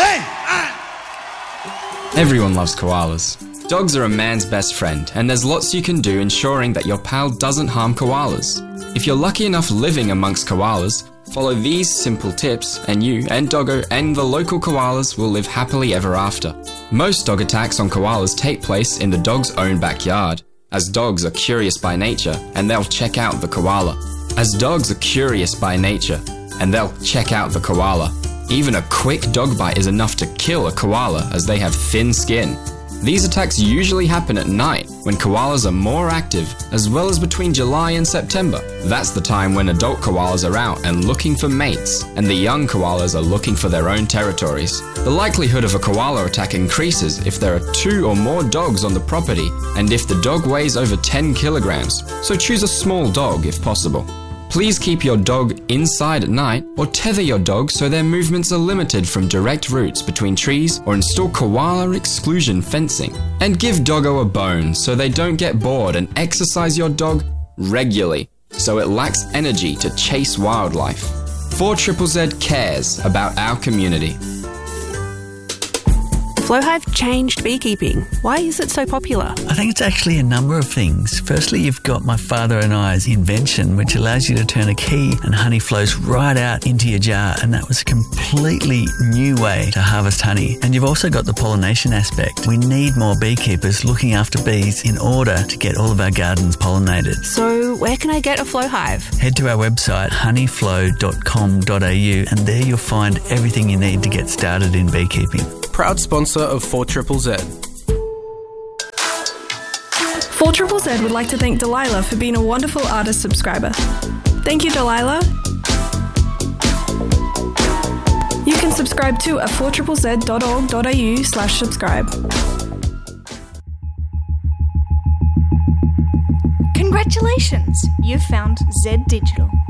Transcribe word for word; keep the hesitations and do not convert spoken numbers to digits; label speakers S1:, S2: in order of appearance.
S1: Hey! Uh...
S2: Everyone loves koalas. Dogs are a man's best friend, and there's lots you can do ensuring that your pal doesn't harm koalas. If you're lucky enough living amongst koalas, follow these simple tips and you and Doggo and the local koalas will live happily ever after. Most dog attacks on koalas take place in the dog's own backyard, as dogs are curious by nature and they'll check out the koala. As dogs are curious by nature and they'll check out the koala. Even a quick dog bite is enough to kill a koala as they have thin skin. These attacks usually happen at night when koalas are more active, as well as between July and September. That's the time when adult koalas are out and looking for mates, and the young koalas are looking for their own territories. The likelihood of a koala attack increases if there are two or more dogs on the property and if the dog weighs over ten kilograms, so choose a small dog if possible. Please keep your dog inside at night or tether your dog so their movements are limited from direct routes between trees or install koala exclusion fencing. And give Doggo a bone so they don't get bored and exercise your dog regularly so it lacks energy to chase wildlife. four Z Z Z cares about our community.
S3: Flowhive changed beekeeping. Why is it so popular?
S4: I think it's actually a number of things. Firstly, you've got my father and I's invention, which allows you to turn a key and honey flows right out into your jar, and that was a completely new way to harvest honey. And you've also got the pollination aspect. We need more beekeepers looking after bees in order to get all of our gardens pollinated.
S3: So where can I get a Flowhive?
S4: Head to our website, honeyflow dot com dot a u, and there you'll find everything you need to get started in beekeeping.
S5: Proud sponsor of four Z Z Z.
S6: four Z Z Z would like to thank Delilah for being a wonderful artist subscriber. Thank you, Delilah. You can subscribe to at four Z Z Z dot org dot a u slash subscribe.
S7: Congratulations! You've found Z Digital.